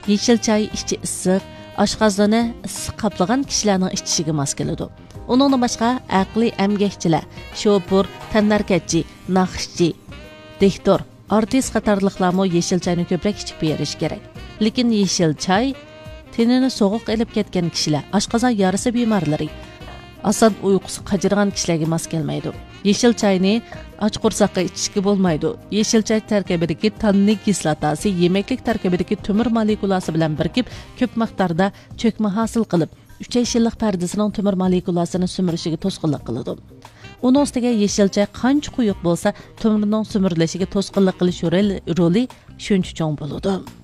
Yeşil çay içi issiq, oshqozoni issiq qaplagan kishilarning ichishiga mos keladi. Uningdan boshqa aqliy emgakchilar, shoför, tanarkatchi, naqshchi, diktor, artist qatorliqlarmo yeşil chayni ko'proq ichib berish kerak. Lekin yeşil chay tenini sovuq elib ketgan kishilar, oshqozon yarasi bemorlari, asan uyqusi qajirgan kishilarga mos kelmaydi. Yeşil çayni och qo'rsoqqa ichishga bo'lmaydi. Yeşil çay tarkibidagi tanning kislotasi yemeklik tarkibidagi temir molekulasi bilan birikib, ko'p miqdorda cho'kma hosil qilib, 3 yillik pardasining temir molekulasini sumirishiga to'sqinlik qiladi. Uning ustiga yeşil çay qancha quyuq bo'lsa, temirning sumirilishiga to'sqinlik qilish roli shuncha cho'ng bo'ladi.